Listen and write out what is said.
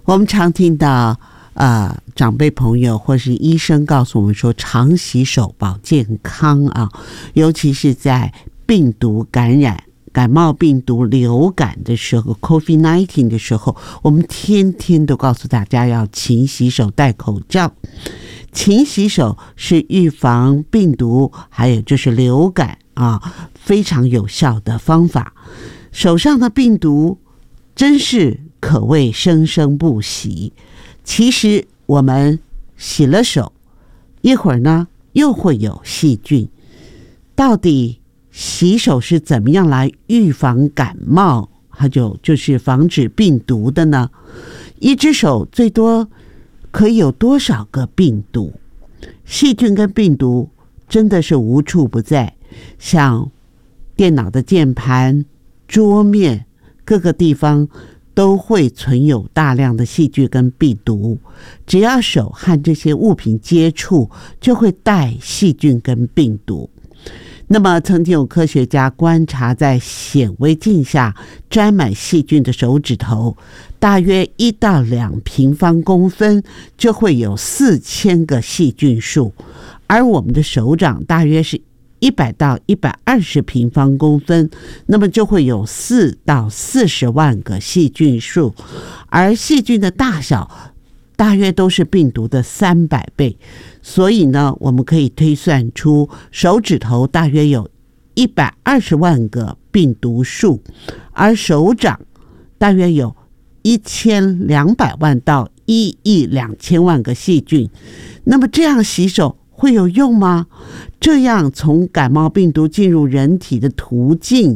我们常听到长辈朋友或是医生告诉我们说，常洗手保健康啊，尤其是在病毒感染、感冒病毒流感的时候 ，COVID-19 的时候，我们天天都告诉大家要勤洗手、戴口罩。勤洗手是预防病毒，还有就是流感非常有效的方法。手上的病毒真是可谓生生不息。其实我们洗了手，一会儿呢又会有细菌。到底洗手是怎么样来预防感冒，还有就是防止病毒的呢？一只手最多可以有多少个病毒？细菌跟病毒真的是无处不在，像电脑的键盘、桌面各个地方都会存有大量的细菌跟病毒，只要手和这些物品接触，就会带细菌跟病毒。那么曾经有科学家观察，在显微镜下沾满细菌的手指头，大约1到2平方公分就会有4000个细菌数，而我们的手掌大约是100到120平方公分，那么就会有4到40万个细菌数，而细菌的大小大约都是病毒的300倍。所以呢，我们可以推算出手指头大约有120万个病毒数，而手掌大约有1200万到1亿2000万个细菌。那么这样洗手会有用吗？这样从感冒病毒进入人体的途径